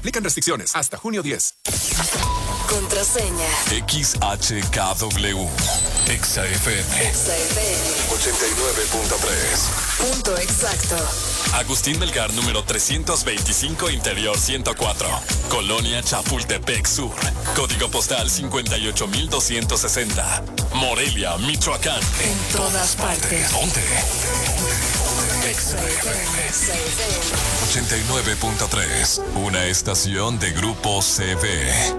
Aplican restricciones hasta junio 10. Contraseña. XHKW. XFM. 89.3. Punto exacto. Agustín Melgar, número 325, Interior 104. Colonia Chapultepec Sur. Código postal 58260. Morelia, Michoacán. En todas partes. ¿Dónde? XFM 89.3. Una estación de Grupo CV.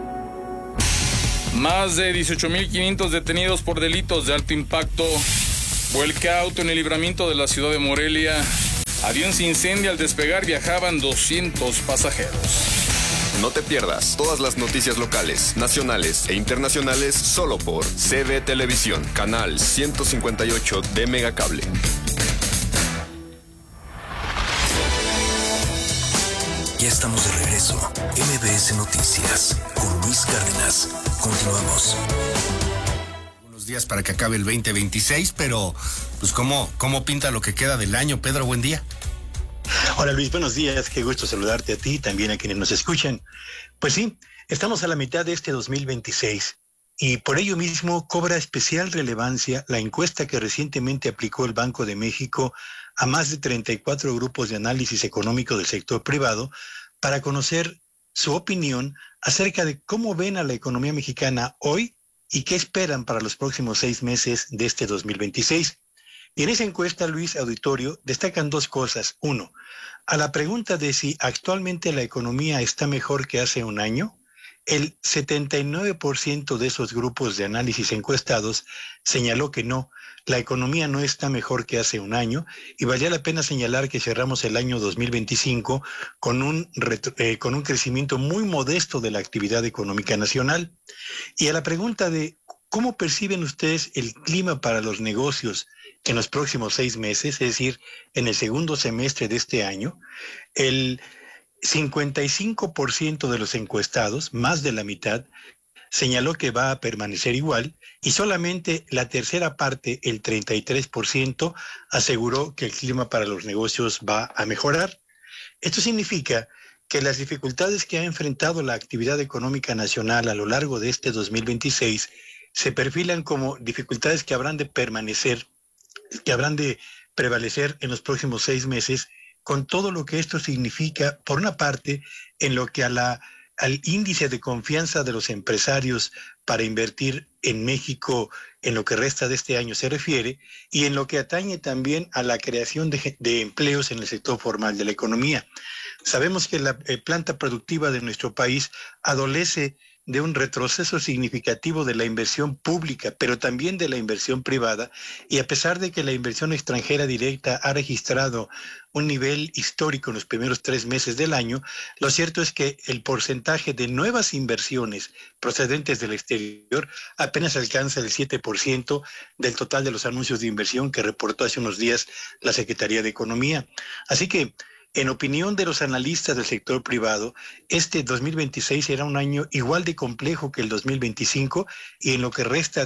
Más de 18,500 detenidos por delitos de alto impacto. Vuelca auto en el libramiento de la ciudad de Morelia. Avión se incendia al despegar, viajaban 200 pasajeros. No te pierdas todas las noticias locales, nacionales e internacionales solo por CB Televisión, canal 158 de Megacable. Ya estamos de regreso. MBS Noticias con Luis Cárdenas. Continuamos. Unos días para que acabe el 2026, pero pues ¿cómo pinta lo que queda del año? Pedro, buen día. Hola Luis, buenos días. Qué gusto saludarte a ti y también a quienes nos escuchan. Pues sí, estamos a la mitad de este 2026 y por ello mismo cobra especial relevancia la encuesta que recientemente aplicó el Banco de México a más de 34 grupos de análisis económico del sector privado para conocer su opinión acerca de cómo ven a la economía mexicana hoy y qué esperan para los próximos 6 meses de este 2026. Y en esa encuesta, Luis, auditorio, destacan dos cosas. Uno, a la pregunta de si actualmente la economía está mejor que hace un año, el 79% de esos grupos de análisis encuestados señaló que no, la economía no está mejor que hace un año y valía la pena señalar que cerramos el año 2025 con un crecimiento muy modesto de la actividad económica nacional. Y a la pregunta de ¿cómo perciben ustedes el clima para los negocios en los próximos 6 meses, es decir, en el segundo semestre de este año? El 55% de los encuestados, más de la mitad, señaló que va a permanecer igual y solamente la tercera parte, el 33%, aseguró que el clima para los negocios va a mejorar. Esto significa que las dificultades que ha enfrentado la actividad económica nacional a lo largo de este 2026 se perfilan como dificultades que habrán de permanecer, que habrán de prevalecer en los próximos 6 meses, con todo lo que esto significa, por una parte, en lo que al índice de confianza de los empresarios para invertir en México en lo que resta de este año se refiere, y en lo que atañe también a la creación de empleos en el sector formal de la economía. Sabemos que la planta productiva de nuestro país adolece de un retroceso significativo de la inversión pública, pero también de la inversión privada, y a pesar de que la inversión extranjera directa ha registrado un nivel histórico en los primeros 3 meses del año, lo cierto es que el porcentaje de nuevas inversiones procedentes del exterior apenas alcanza el 7% del total de los anuncios de inversión que reportó hace unos días la Secretaría de Economía. Así que, en opinión de los analistas del sector privado, este 2026 será un año igual de complejo que el 2025 y en lo que resta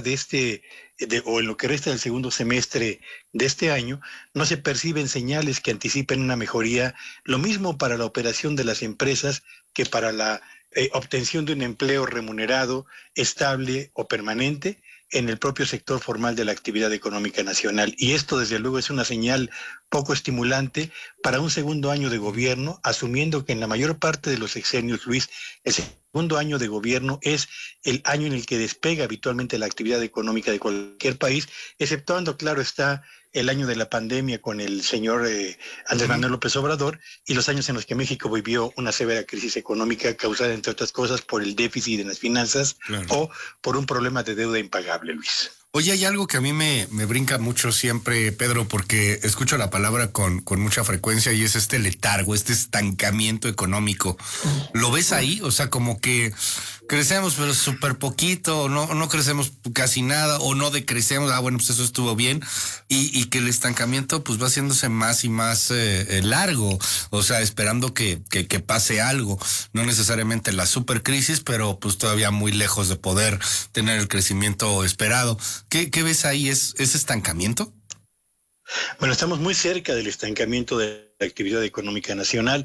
en lo que resta del segundo semestre de este año no se perciben señales que anticipen una mejoría, lo mismo para la operación de las empresas que para la obtención de un empleo remunerado, estable o permanente en el propio sector formal de la actividad económica nacional. Y esto, desde luego, es una señal poco estimulante para un segundo año de gobierno, asumiendo que en la mayor parte de los sexenios, Luis, el segundo año de gobierno es el año en el que despega habitualmente la actividad económica de cualquier país, exceptuando, claro está, el año de la pandemia con el señor Andrés Manuel López Obrador y los años en los que México vivió una severa crisis económica causada, entre otras cosas, por el déficit en las finanzas, claro, o por un problema de deuda impagable, Luis. Oye, hay algo que a mí me brinca mucho siempre, Pedro, porque escucho la palabra con mucha frecuencia y es este letargo, este estancamiento económico. ¿Lo ves ahí? O sea, como que crecemos pero súper poquito, no crecemos casi nada o no decrecemos, bueno, pues eso estuvo bien, y que el estancamiento pues va haciéndose más y más largo, o sea, esperando que pase algo, no necesariamente la supercrisis, pero pues todavía muy lejos de poder tener el crecimiento esperado. ¿Qué ves ahí? ¿Es estancamiento? Bueno, estamos muy cerca del estancamiento de la actividad económica nacional.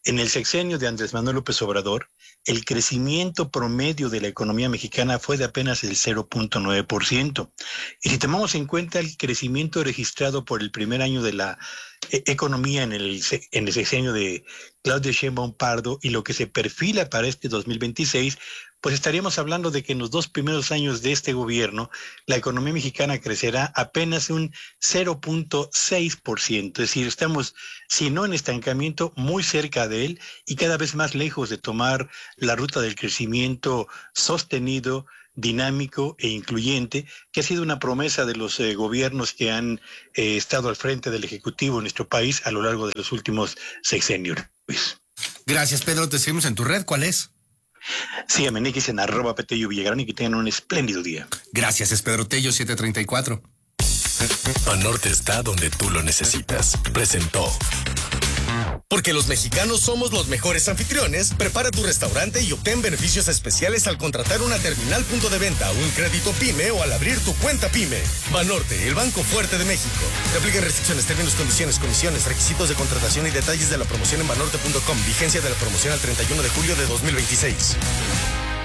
En el sexenio de Andrés Manuel López Obrador, el crecimiento promedio de la economía mexicana fue de apenas el 0.9%. Y si tomamos en cuenta el crecimiento registrado por el primer año de la economía en el sexenio de Claudia Sheinbaum Pardo y lo que se perfila para este 2026, pues estaríamos hablando de que en los 2 primeros años de este gobierno, la economía mexicana crecerá apenas un 0.6%. Es decir, estamos, si no en estancamiento, muy cerca de él y cada vez más lejos de tomar la ruta del crecimiento sostenido, dinámico e incluyente, que ha sido una promesa de los gobiernos que han estado al frente del Ejecutivo en nuestro país a lo largo de los últimos sexenios. Gracias, Pedro. Te seguimos en tu red. ¿Cuál es? Síganme en X en @Petello Villagrán y que tengan un espléndido día. Gracias, es Pedro Tello, 734. Banorte está donde tú lo necesitas. Presentó. Porque los mexicanos somos los mejores anfitriones, prepara tu restaurante y obtén beneficios especiales al contratar una terminal punto de venta, un crédito PYME o al abrir tu cuenta PYME. Banorte, el banco fuerte de México. Te aplican restricciones, términos, condiciones, comisiones, requisitos de contratación y detalles de la promoción en banorte.com. Vigencia de la promoción al 31 de julio de 2026.